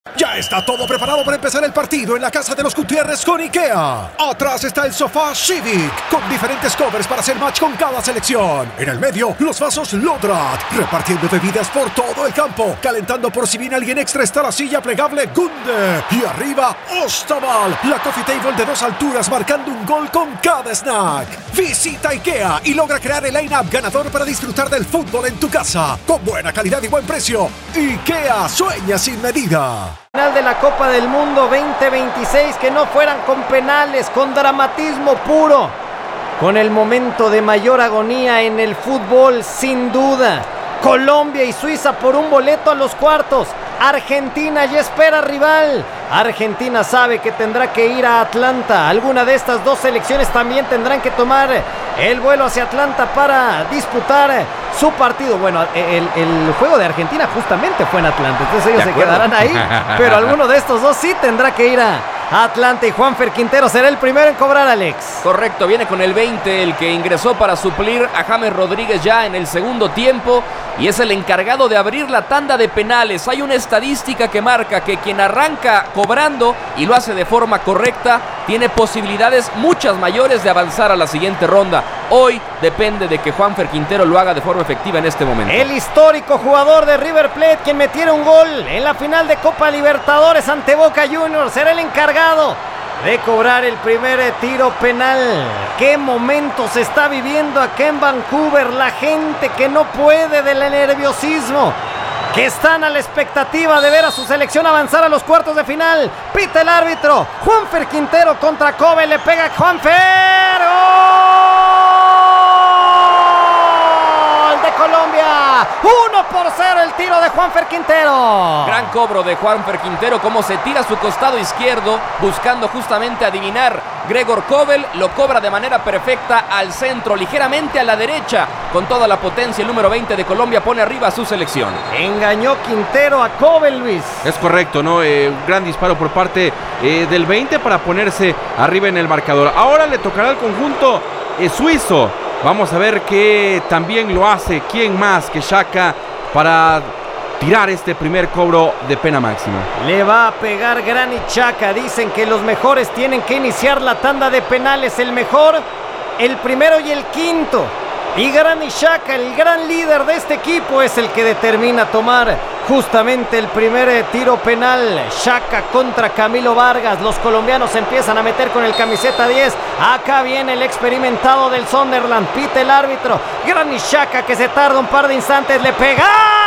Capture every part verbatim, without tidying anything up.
Ya está todo preparado para empezar el partido en la casa de los Gutiérrez con IKEA. Atrás está el sofá Civic, con diferentes covers para hacer match con cada selección. En el medio, los vasos Lodrat, repartiendo bebidas por todo el campo. Calentando por si viene alguien extra está la silla plegable Gunde. Y arriba, Ostaval, la coffee table de dos alturas marcando un gol con cada snack. Visita IKEA y logra crear el line-up ganador para disfrutar del fútbol en tu casa. Con buena calidad y buen precio. IKEA sueña sin medida. Final de la Copa del Mundo veinte veintiséis, que no fueran con penales, con dramatismo puro, con el momento de mayor agonía en el fútbol, sin duda. Colombia y Suiza por un boleto a los cuartos. Argentina ya espera rival. Argentina sabe que tendrá que ir a Atlanta. Alguna de estas dos selecciones también tendrán que tomar el vuelo hacia Atlanta para disputar su partido. Bueno, el, el juego de Argentina justamente fue en Atlanta, entonces ellos se quedarán ahí, pero alguno de estos dos sí tendrá que ir a Atlanta, y Juanfer Quintero será el primero en cobrar, Alex. Correcto, viene con el veinte, el que ingresó para suplir a James Rodríguez ya en el segundo tiempo, y es el encargado de abrir la tanda de penales. Hay una estadística que marca que quien arranca cobrando y lo hace de forma correcta tiene posibilidades muchas mayores de avanzar a la siguiente ronda. Hoy depende de que Juanfer Quintero lo haga de forma efectiva en este momento. El histórico jugador de River Plate, quien metiera un gol en la final de Copa Libertadores ante Boca Juniors, será el encargado de cobrar el primer tiro penal. Qué momento se está viviendo acá en Vancouver. La gente que no puede del nerviosismo, que están a la expectativa de ver a su selección avanzar a los cuartos de final. Pita el árbitro. Juanfer Quintero contra Kobe, le pega Juanfer. ¡Gol de Colombia! uno por cero el tiro de Juanfer Quintero. Gran cobro de Juanfer Quintero, como se tira a su costado izquierdo, buscando justamente adivinar. Gregor Kobel lo cobra de manera perfecta al centro, ligeramente a la derecha. Con toda la potencia, el número veinte de Colombia pone arriba a su selección. Engañó Quintero a Kobel, Luis. Es correcto, ¿no? Eh, un gran disparo por parte eh, del veinte para ponerse arriba en el marcador. Ahora le tocará al conjunto eh, suizo. Vamos a ver qué también lo hace, quién más que Xhaka, para tirar este primer cobro de pena máxima. Le va a pegar Granit Xhaka. Dicen que los mejores tienen que iniciar la tanda de penales. El mejor, el primero y el quinto. Y Granit Xhaka, el gran líder de este equipo, es el que determina tomar justamente el primer tiro penal. Xhaka contra Camilo Vargas. Los colombianos empiezan a meter con el camiseta diez. Acá viene el experimentado del Sunderland. Pita el árbitro. Granit Xhaka, que se tarda un par de instantes, le pega.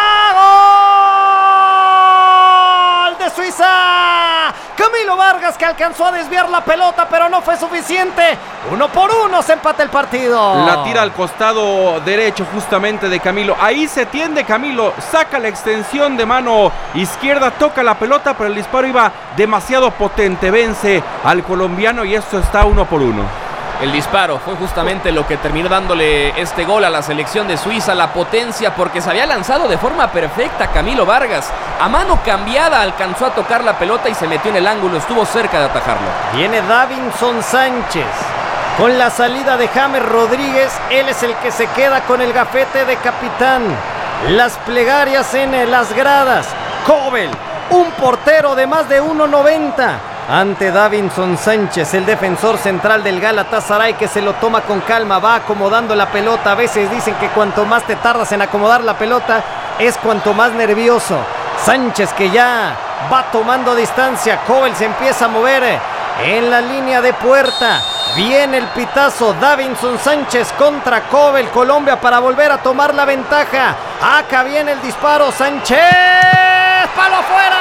¡Gol de Suiza! Camilo Vargas, que alcanzó a desviar la pelota, pero no fue suficiente. Uno por uno se empata el partido. La tira al costado derecho justamente de Camilo. Ahí se tiende Camilo, saca la extensión de mano izquierda, toca la pelota, pero el disparo iba demasiado potente. Vence al colombiano y esto está uno por uno. El disparo fue justamente lo que terminó dándole este gol a la selección de Suiza, la potencia, porque se había lanzado de forma perfecta Camilo Vargas. A mano cambiada alcanzó a tocar la pelota y se metió en el ángulo, estuvo cerca de atajarlo. Viene Davinson Sánchez. Con la salida de James Rodríguez, él es el que se queda con el gafete de capitán. Las plegarias en las gradas. Kobel, un portero de más de uno noventa. Ante Davinson Sánchez, el defensor central del Galatasaray, que se lo toma con calma, va acomodando la pelota. A veces dicen que cuanto más te tardas en acomodar la pelota, es cuanto más nervioso. Sánchez, que ya va tomando distancia. Kobel se empieza a mover en la línea de puerta. Viene el pitazo. Davinson Sánchez contra Kobel. Colombia para volver a tomar la ventaja. Acá viene el disparo. Sánchez, palo afuera.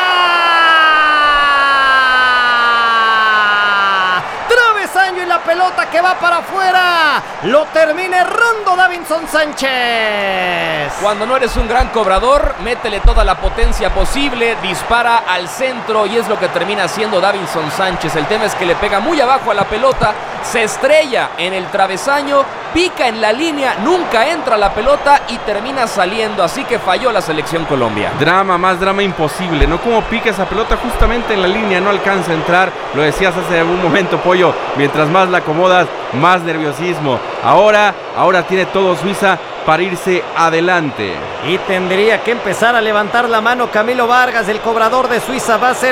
Y la pelota que va para afuera lo termina errando Davinson Sánchez. Cuando no eres un gran cobrador, métele toda la potencia posible, dispara al centro, y es lo que termina haciendo Davinson Sánchez. El tema es que le pega muy abajo a la pelota, se estrella en el travesaño, pica en la línea, nunca entra la pelota y termina saliendo, así que falló la selección Colombia. Drama, más drama imposible, ¿no? Como pica esa pelota justamente en la línea, no alcanza a entrar. Lo decías hace algún momento, Pollo, mientras más la acomodas, más nerviosismo. Ahora, ahora tiene todo Suiza para irse adelante. Y tendría que empezar a levantar la mano Camilo Vargas, el cobrador de Suiza va a ser